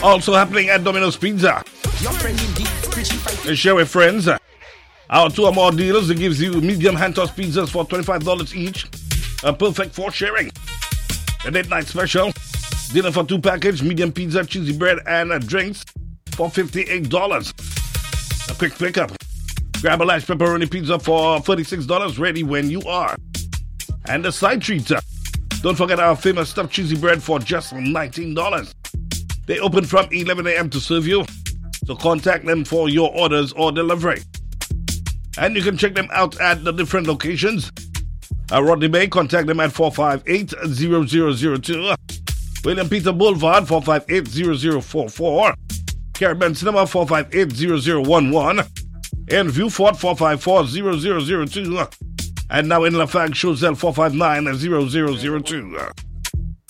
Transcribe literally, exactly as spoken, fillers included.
Also happening at Domino's Pizza. Share with friends. Our two or more dealers that gives you medium hand-tossed pizzas for twenty-five dollars each. Uh, perfect for sharing. A date night special. Dinner for two package, medium pizza, cheesy bread, and uh, drinks for fifty-eight dollars. A quick pickup. Grab a large pepperoni pizza for thirty-six dollars, ready when you are. And the side treats. Don't forget our famous stuffed cheesy bread for just nineteen dollars. They open from eleven a.m. to serve you, so contact them for your orders or delivery. And you can check them out at the different locations. Uh, Rodney Bay, contact them at four five eight, zero zero zero two. William Peter Boulevard, four five eight, zero zero four four. Caribbean Cinema, four five eight, zero zero one one. And Viewfort, four five four, zero zero zero two. And now in Lafargue, Chauzel, four five nine, zero zero zero two.